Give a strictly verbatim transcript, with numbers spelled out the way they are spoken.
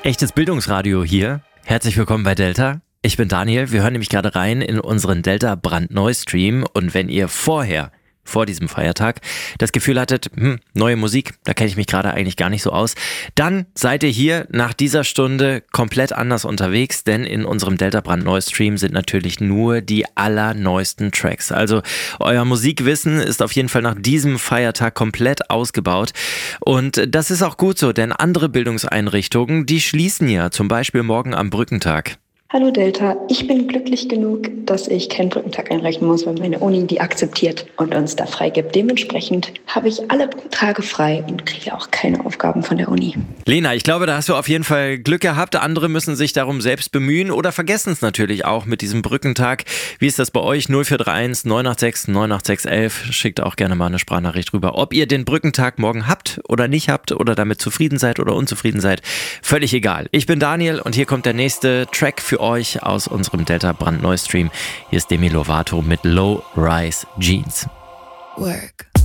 Echtes Bildungsradio hier. Herzlich willkommen bei Delta. Ich bin Daniel. Wir hören nämlich gerade rein in unseren Delta brandneu-Stream. Und wenn ihr vorher, vor diesem Feiertag, das Gefühl hattet, hm, neue Musik, da kenne ich mich gerade eigentlich gar nicht so aus, dann seid ihr hier nach dieser Stunde komplett anders unterwegs, denn in unserem Delta brandneu-Stream sind natürlich nur die allerneuesten Tracks. Also euer Musikwissen ist auf jeden Fall nach diesem Feiertag komplett ausgebaut. Und das ist auch gut so, denn andere Bildungseinrichtungen, die schließen ja, zum Beispiel morgen am Brückentag. Hallo Delta, ich bin glücklich genug, dass ich keinen Brückentag einreichen muss, weil meine Uni die akzeptiert und uns da freigibt. Dementsprechend habe ich alle Tage frei und kriege auch keine Aufgaben von der Uni. Lena, ich glaube, da hast du auf jeden Fall Glück gehabt. Andere müssen sich darum selbst bemühen oder vergessen es natürlich auch mit diesem Brückentag. Wie ist das bei euch? null vier drei eins neun acht sechs neun acht sechs elf. Schickt auch gerne mal eine Sprachnachricht rüber. Ob ihr den Brückentag morgen habt oder nicht habt oder damit zufrieden seid oder unzufrieden seid, völlig egal. Ich bin Daniel und hier kommt der nächste Track für euch aus unserem Delta brandneu Stream. Hier ist Demi Lovato mit Low Rise Jeans. Work.